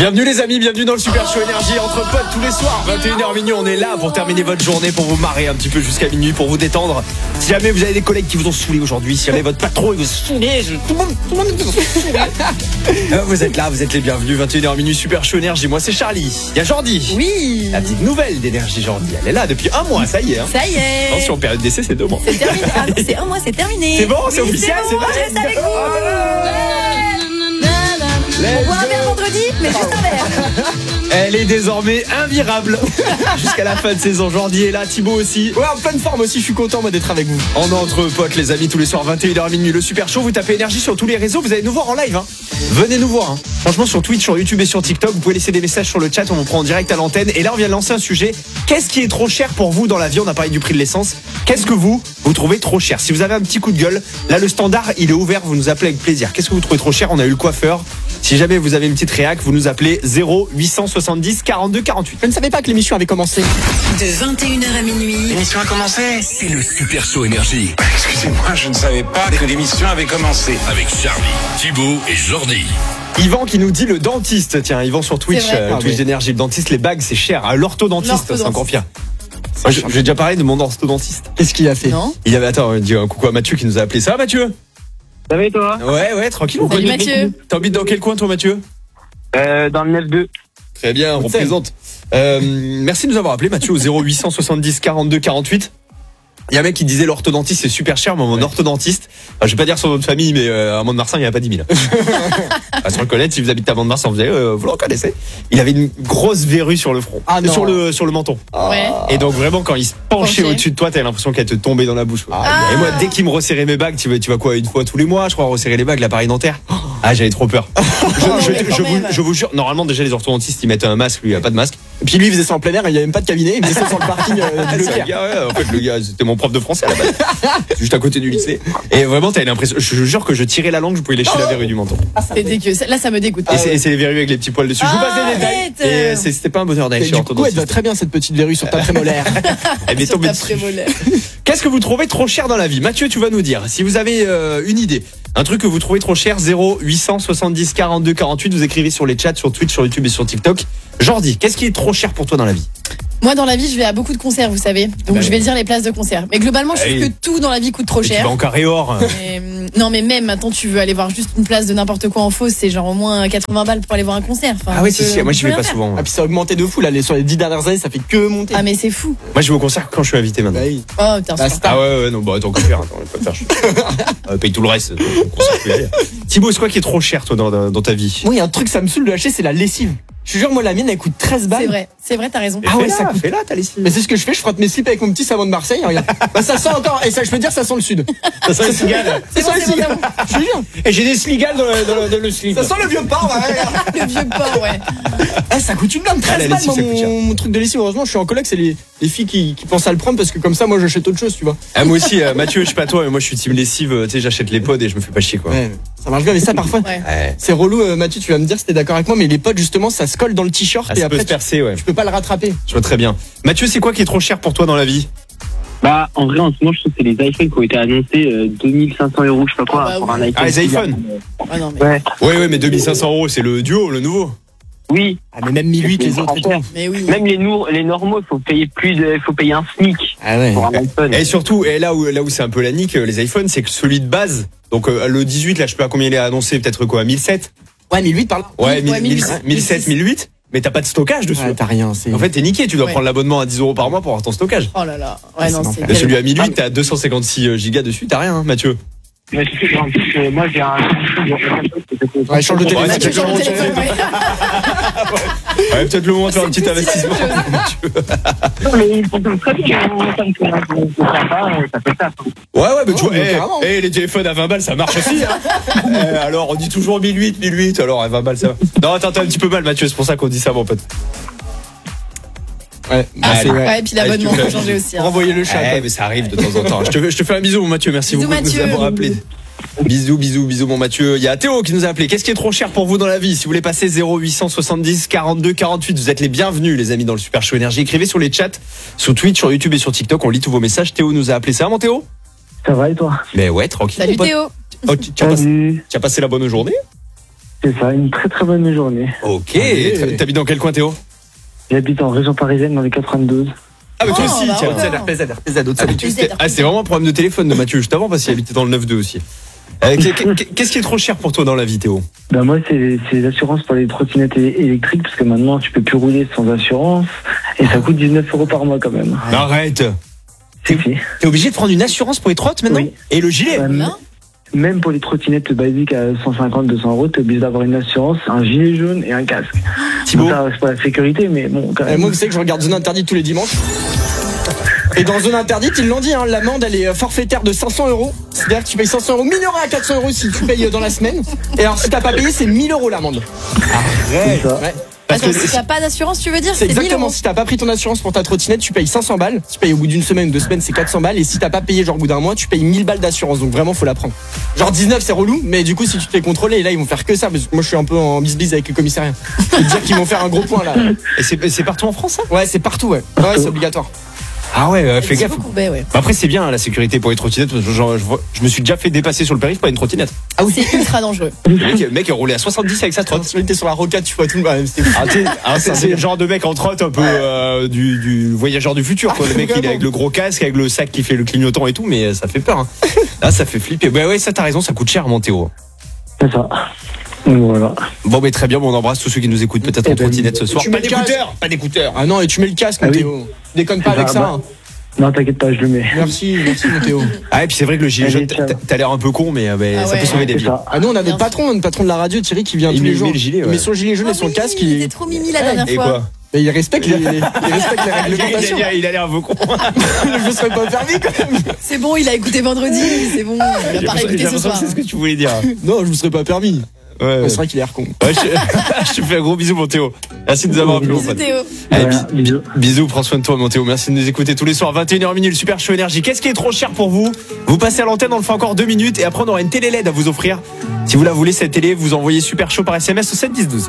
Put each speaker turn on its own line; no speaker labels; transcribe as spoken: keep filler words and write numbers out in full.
Bienvenue les amis, bienvenue dans le Super Show Énergie entre potes tous les soirs, vingt et une heures minuit, on est là pour terminer votre journée, pour vous marrer un petit peu jusqu'à minuit, pour vous détendre. Si jamais vous avez des collègues qui vous ont saoulé aujourd'hui, si jamais votre patron il vous a saoulé, je... tout le monde, tout le monde vous a saoulé. Vous êtes là, vous êtes les bienvenus, vingt et une heures minuit, Super Show Énergie. Moi c'est Charlie, il y a Jordi.
Oui.
La petite nouvelle d'Énergie Jordi, elle est là depuis un mois, ça y est. Hein.
Ça y est.
Attention, période d'essai c'est deux mois.
C'est terminé, ah, c'est un mois, c'est terminé.
C'est bon, c'est
oui,
officiel, c'est
bon,
vrai.
je reste avec vous. On boit un verre vendredi, mais juste un verre.
Elle est désormais invirable jusqu'à la fin de saison. Jordi est là, Thibaut aussi.
Ouais, en pleine forme aussi, je suis content moi d'être avec vous.
On est entre potes les amis tous les soirs vingt et une heures minuit. Le Super Show, vous tapez Énergie sur tous les réseaux, vous allez nous voir en live hein. Venez nous voir hein. Franchement sur Twitch, sur YouTube et sur TikTok, vous pouvez laisser des messages sur le chat, on vous prend en direct à l'antenne. Et là on vient de lancer un sujet. Qu'est-ce qui est trop cher pour vous dans la vie? On a parlé du prix de l'essence. Qu'est-ce que vous, vous trouvez trop cher? Si vous avez un petit coup de gueule, là le standard il est ouvert, vous nous appelez avec plaisir. Qu'est-ce que vous trouvez trop cher? On a eu le coiffeur. Si jamais vous avez une petite réac, vous nous appelez zéro huit cent soixante-dix quarante-deux quarante-huit.
Je ne savais pas que l'émission avait commencé.
De vingt et une heures à minuit.
L'émission a commencé.
C'est le Super Show Énergie.
Excusez-moi, je ne savais pas que l'émission avait commencé.
Avec Charlie, Thibaut et Jordi.
Yvan qui nous dit le dentiste. Tiens, Yvan sur Twitch,
C'est vrai.
euh,
Ah,
Twitch
oui.
d'énergie. Le dentiste, les bagues, c'est cher. Ah, l'orthodontiste, c'est
L'orthodontiste.
encore pire. Moi, je- j'ai déjà parlé de mon orthodontiste.
Qu'est-ce qu'il a fait?
Non.
Il avait, attends, on dit un coucou à Mathieu qui nous a appelé. Ça va, Mathieu?
Ça va et toi?
Ouais, ouais, tranquille.
Salut Mathieu.
T'habites dans quel coin, toi, Mathieu?
euh, Dans le neuf deux.
Très bien, on représente. Euh, merci de nous avoir appelé, Mathieu, au zéro huit cent soixante-dix quarante-deux quarante-huit. Il y a un mec qui disait l'orthodontiste c'est super cher, mais mon ouais. orthodontiste, enfin, je vais pas dire son nom de famille, mais euh, à Mont-de-Marsan il n'y a pas dix mille. À se reconnaître, si vous habitez à Mont-de-Marsan, vous, avez, euh, vous le reconnaissez. Il avait une grosse verrue sur le front,
Ah, non.
sur le sur le menton.
Ouais.
Et donc vraiment quand il se penchait
Penché.
au-dessus de toi, t'avais l'impression qu'elle te tombait dans la bouche. quoi.
Ah.
Et moi, dès qu'il me resserrait mes bagues, tu vas, tu vas quoi, une fois tous les mois, je crois, resserrer les bagues, l'appareil dentaire. Ah, j'avais trop peur. Je, je,
ouais,
je,
quand
vous,
même.
je vous jure, normalement déjà les orthodontistes ils mettent un masque, lui il a pas de masque.
Et puis lui il faisait ça en plein air, il n'y avait même pas de cabinet, il faisait ça sur le parking euh,
Ah,
de
c'est un
Leclerc.
gars, ouais, en fait, le gars, c'était mon prof de français à la base. Juste à côté du lycée. Et vraiment, t'avais l'impression, je vous jure que je tirais la langue, je pouvais lécher la verrue du menton.
C'est dégueu. Là, ça me dégoûte.
Et c'est, et c'est les verrues avec les petits poils dessus. je vous passe des détails.
Arrête.
Et euh, c'est- c'était pas un bonheur d'aller
Et
chez
du coup, elle va
l'orthodontiste.
très bien cette petite verrue sur ta prémolaire.
Elle m'est
Sur
tombée
ta
dessus.
prémolaire.
Qu'est-ce que vous trouvez trop cher dans la vie? Mathieu, tu vas nous dire. Si vous avez euh, une idée, un truc que vous trouvez trop cher, zéro huit cent soixante-dix quarante-deux quarante-huit, vous écrivez sur les chats, sur Twitch, sur YouTube et sur TikTok. Jordi, qu'est-ce qui est trop cher pour toi dans la vie?
Moi, dans la vie, je vais à beaucoup de concerts, vous savez. Donc,
Bah
je
oui.
vais dire les places de concert. Mais globalement, je trouve
Allez.
que tout dans la vie coûte trop
Et tu
cher.
vas en carré or.
Mais, hum, non, mais même maintenant, tu veux aller voir juste une place de n'importe quoi en fausse, c'est genre au moins quatre-vingts balles pour aller voir un concert. Enfin,
Ah ouais,
on
si,
peut-
si, moi
on
j'y
peut
vais
rien
pas
faire.
souvent.
Ah puis ça a augmenté de fou là, les- sur les dix dernières années, ça fait que monter.
Ah, mais c'est fou.
Moi je vais au concert quand je suis invité maintenant.
Bah oui.
Oh, putain,
Bah,
c'est
c'est-
Ah ouais, ouais, non, bah attends, qu'on faire, attends, on va pas faire. Euh, paye tout le reste. donc, on concert, tu peux y aller. Thibaut, c'est quoi qui est trop cher toi dans, dans, dans ta vie?
Moi il y a un truc ça me saoule de lâcher, c'est la lessive. Je te jure, moi la mienne elle coûte treize balles.
c'est vrai. C'est vrai, t'as raison.
Et
Ah ouais,
fais-la,
ça coûte-
fais-la, t'as les signes.
Mais c'est ce que je fais, je frotte mes slips avec mon petit savon de Marseille, regarde. Bah ça sent encore, et ça je peux dire ça sent le sud.
Ça sent les cigales.
C'est bon,
ça
c'est bon,
aussi.
c'est bon.
Je te jure.
Et j'ai des sligales dans le, dans le, dans le slip.
Ça sent le vieux port, ouais.
Le vieux port, ouais.
Eh, ça coûte une blinde,
Ah, la
treize balles
lessive,
moi,
ça coûte cher.
mon, mon truc de lessive. Heureusement, je suis en coloc, c'est les, les filles qui, qui pensent à le prendre parce que comme ça, moi j'achète autre chose, tu vois.
Ah, moi aussi, euh, Mathieu, je sais pas toi, mais moi je suis team lessive, euh, tu sais, j'achète les pods et je me fais pas chier quoi.
Ouais, ça marche bien, mais ça parfois.
Ouais.
Ouais.
C'est relou, euh, Mathieu, tu vas me dire si t'es d'accord avec moi, mais les potes justement, ça se colle dans le t-shirt
Ah,
et
ça peut
après
se
tu,
percer, ouais.
tu peux pas le rattraper.
Je vois très bien. Mathieu, c'est quoi qui est trop cher pour toi dans la vie?
Bah, en vrai, en ce moment, je trouve que c'est les iPhones qui ont été annoncés euh, deux mille cinq cents euros, je sais pas quoi,
Ah bah
pour
oui.
un iPhone.
Ah, les iPhones.
Ah non, mais,
Ouais.
Ouais, ouais, mais deux mille cinq cents euros, c'est le duo, le nouveau.
Oui.
Ah, mais même mille huit, les autres et tout.
mais oui.
Même les, nour- les normaux, il faut payer plus de, il faut payer un SMIC
Ah ouais.
pour un iPhone.
Et surtout, et là où, là où c'est un peu la nique, euh, les iPhones, c'est que celui de base, donc euh, le dix-huit, là, je sais pas combien il est annoncé, peut-être quoi, mille sept?
Ouais, mille huit par là.
Ouais,
Ouais,
mille
mille
sept,
huit.
mille huit, mais t'as pas de stockage dessus.
Ouais, t'as rien, c'est.
En fait, t'es niqué, tu dois
Ouais.
prendre l'abonnement à dix euros par mois pour avoir ton stockage.
Oh là là. Ouais, non,
c'est
c'est.
l'enfer.
Là, celui à mille huit,
Ah.
t'as deux cent cinquante-six gigas dessus, t'as rien, hein, Mathieu.
Mais tu sais, en plus, euh, moi, j'ai un.
Ouais, change de téléphone.
Ouais,
Mathieu,
c'est
sur le
bon,
téléphone, ouais.
Ouais, peut-être le moment de faire un petit
C'est
investissement.
Non, mais ils fonctionnent très bien, hein, ça me fait un peu sympa, euh, ça fait ça.
Ouais, ouais, mais tu
Oh,
vois,
mais
eh,
carrément.
eh, les téléphones à vingt balles, ça marche aussi. Hein. Eh, alors, on dit toujours mille huit, mille huit, alors à vingt balles, ça va. Non, attends, t'as un petit peu mal, Mathieu, c'est pour ça qu'on dit ça, mon pote.
Ouais, bah,
Ah,
c'est ouais.
Ouais, et puis l'abonnement, faut changer aussi. hein.
Renvoyer le chat.
Eh, mais ça arrive de temps en temps. Je te, je te fais un bisou, mon Mathieu, merci
Bisous,
beaucoup de nous
Mathieu.
avoir appelés. Bisous, bisous, bisous, mon Mathieu. Il y a Théo qui nous a appelé. Qu'est-ce qui est trop cher pour vous dans la vie? Si vous voulez passer zéro huit cent soixante-dix quarante-deux quarante-huit, vous êtes les bienvenus, les amis, dans le Super Show Énergie. Écrivez sur les chats, sur Twitch, sur YouTube et sur TikTok. On lit tous vos messages. Théo nous a appelé. Ça va, mon Théo?
Ça va et toi?
Mais ouais, tranquille.
Salut
mon pote.
Théo.
Oh, tu, tu as passé,
Salut.
tu as passé la bonne journée?
C'est ça, une très très bonne journée.
Ok.
Allez.
T'habites dans quel coin, Théo?
J'habite en région parisienne dans les quatre-vingt-douze.
Ah, mais toi
Oh,
aussi,
bah,
tiens.
ouais.
R P Z, R P Z, autre
Ah, mais
salut.
tu- c'était- ah, c'est vraiment un problème de téléphone de Mathieu juste avant parce qu'il habitait dans le neuf deux aussi. Euh, qu'est- qu'est- Qu'est-ce qui est trop cher pour toi dans la vie, Théo?
Ben moi, c'est c'est les assurances pour les trottinettes é- électriques, parce que maintenant, tu peux plus rouler sans assurance, et ça coûte dix-neuf euros par mois quand même.
Arrête.
Si, si.
T'es obligé de prendre une assurance pour les trottes maintenant?
Oui.
Et le gilet?
Euh,
Là
Même pour les trottinettes basiques à cent cinquante à deux cents euros, t'es obligé d'avoir une assurance, un gilet jaune et un casque.
Thibaut?
Bon, ça, c'est pas la sécurité, mais bon, quand
Euh,
même.
moi, vous savez que je regarde Zone Interdite tous les dimanches. Et dans Zone Interdite, ils l'ont dit, hein, l'amende elle est forfaitaire de cinq cents euros. C'est-à-dire que tu payes cinq cents euros, minoré à quatre cents euros si tu payes dans la semaine. Et alors si t'as pas payé, c'est mille euros l'amende.
C'est ça.
Ouais.
Parce
Attends,
que
si t'as pas d'assurance, tu veux dire
C'est
c'est mille
exactement,
euros.
si t'as pas pris ton assurance pour ta trottinette, tu payes cinq cents balles. Si tu payes au bout d'une semaine ou deux semaines, c'est quatre cents balles. Et si t'as pas payé genre au bout d'un mois, tu payes mille balles d'assurance. Donc vraiment, faut la prendre. Genre dix-neuf, c'est relou, mais du coup, si tu te fais contrôler, et là, ils vont faire que ça. Parce que moi, je suis un peu en bisbise avec le commissariat. Je peux te dire qu'ils vont faire un gros point là.
Et c'est c'est partout en France, ça?
Ouais, c'est partout, ouais. Ouais, c'est obligatoire.
Ah ouais, euh, fais
C'est
gaffe.
beaucoup, bah ouais.
Bah après, c'est bien hein, la sécurité pour les trottinettes. Parce que genre, je, vois- je me suis déjà fait dépasser sur le périph' par une trottinette.
Ah oui, c'est ultra dangereux.
Le mec, le mec est roulé à soixante-dix avec sa trotte.
Tu étais sur la rocade, tu vois tout le monde. C'était fou.
Ah, t'sais, ah, c'est c'est le genre de mec en trotte un peu euh, du, du voyageur du futur quoi. Le mec il est avec le gros casque, avec le sac qui fait le clignotant et tout, mais ça fait peur hein. Là ça fait flipper. Bah ouais, ça t'as raison, ça coûte cher mon Théo.
C'est ça. Donc voilà.
Bon mais très bien, bon, on embrasse tous ceux qui nous écoutent peut-être
Eh
en
ben,
trottinette ce soir.
tu
Pas
mets le
d'écouteurs, pas d'écouteurs.
Ah non, et tu mets le casque,
Ah
mon
oui.
Théo. Déconne pas
C'est
avec
ça,
ça.
bah.
hein.
Non, t'inquiète pas, je le mets.
Merci, merci, mon Théo.
Ah et puis c'est vrai que le gilet
Allez,
jaune,
ciao.
t'as- t'as l'air un peu con, mais, euh, mais
Ah
ça
ouais.
peut sauver des
C'est
vies.
ça.
Ah non, on a
Bien
notre patron, notre patron de la radio, Thierry, qui vient
Il
tous
met-
les
il
jours.
met le gilet,
Il
ouais.
met son gilet jaune et son
oui,
casque.
il
Il,
était trop mimi la dernière
Et
fois.
quoi?
mais il respecte les, il respecte les réglementations.
il, a, il a l'air un peu con.
Je me serais pas permis quand même.
C'est bon, il a écouté vendredi, c'est bon, il
J'ai
va pas
l'impression
réécouter ce
que
soir.
c'est ce que tu voulais dire.
Non, je me serais pas permis.
Ouais, ouais.
C'est vrai qu'il a l'air con.
Ouais, je, je te fais un gros bisou mon Théo. Merci de nous avoir appelés mon
Bisous
pote.
Théo.
Allez,
Voilà,
bis-
bisous.
bisous, prends soin de toi mon Théo. Merci de nous écouter tous les soirs, vingt et une heures minuit, le Super Show Énergie. Qu'est-ce qui est trop cher pour vous? Vous passez à l'antenne, on le fait encore deux minutes et après on aura une télé L E D à vous offrir. Si vous la voulez cette télé, vous envoyez Super Show par S M S au sept dix douze.